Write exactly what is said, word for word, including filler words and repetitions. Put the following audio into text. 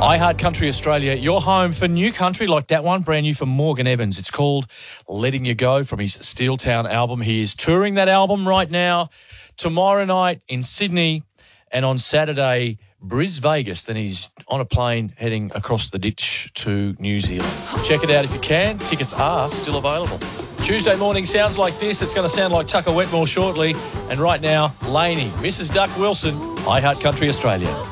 I Heart Country Australia, your home for new country like that one, brand new for Morgan Evans. It's called Letting You Go from his Steeltown album. He is touring that album right now. Tomorrow night in Sydney and on Saturday, Bris Vegas. Then he's on a plane heading across the ditch to New Zealand. Check it out if you can. Tickets are still available. Tuesday morning sounds like this. It's going to sound like Tucker Wetmore shortly. And right now, Laney, Missus Duck Wilson, I Heart Country Australia.